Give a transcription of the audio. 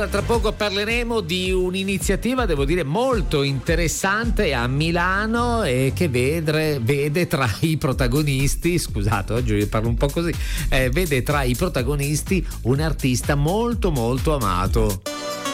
Allora, tra poco parleremo di un'iniziativa, devo dire, molto interessante a Milano e che vede tra i protagonisti, scusate, oggi parlo un po' così, vede tra i protagonisti un artista molto molto amato.